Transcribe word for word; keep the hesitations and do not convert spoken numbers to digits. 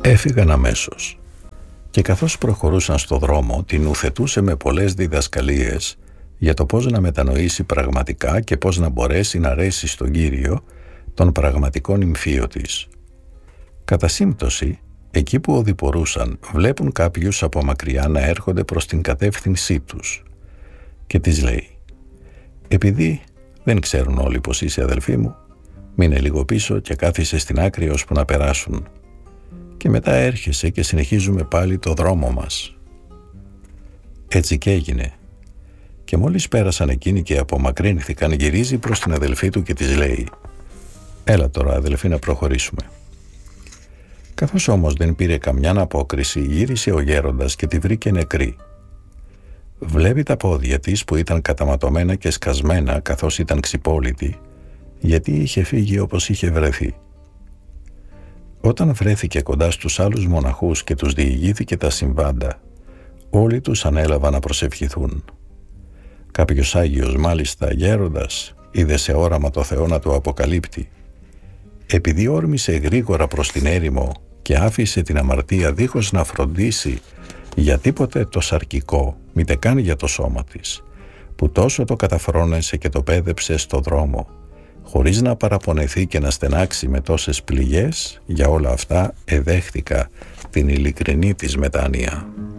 Έφυγαν αμέσως και καθώς προχωρούσαν στο δρόμο την ουθετούσε με πολλές διδασκαλίες για το πώς να μετανοήσει πραγματικά και πώς να μπορέσει να αρέσει στον Κύριο τον πραγματικό νυμφίο της. Κατά σύμπτωση, εκεί που οδηπορούσαν βλέπουν κάποιους από μακριά να έρχονται προς την κατεύθυνσή τους και της λέει «Επειδή δεν ξέρουν όλοι πως είσαι αδελφή μου, μείνε λίγο πίσω και κάθισε στην άκρη ώσπου να περάσουν και μετά έρχεσαι και συνεχίζουμε πάλι το δρόμο μας». Έτσι και έγινε. Και μόλις πέρασαν εκείνοι και απομακρύνθηκαν, γυρίζει προς την αδελφή του και της λέει «Έλα τώρα αδελφή να προχωρήσουμε». Καθώς όμως δεν πήρε καμιά απόκριση, γύρισε ο γέροντας και τη βρήκε νεκρή. Βλέπει τα πόδια της που ήταν καταματωμένα και σκασμένα καθώς ήταν ξυπόλυτη, γιατί είχε φύγει όπως είχε βρεθεί. Όταν βρέθηκε κοντά στους άλλους μοναχούς και τους διηγήθηκε τα συμβάντα, όλοι τους ανέλαβαν να προσευχηθούν. Κάποιος Άγιος, μάλιστα γέροντας, είδε σε όραμα το Θεό να του αποκαλύπτει. Επειδή όρμησε γρήγορα προς την έρημο και άφησε την αμαρτία δίχως να φροντίσει για τίποτε το σαρκικό, μήτε καν για το σώμα της, που τόσο το καταφρόνεσε και το πέδεψε στο δρόμο, χωρίς να παραπονεθεί και να στενάξει με τόσες πληγές, για όλα αυτά εδέχτηκα την ειλικρινή της μετάνοια.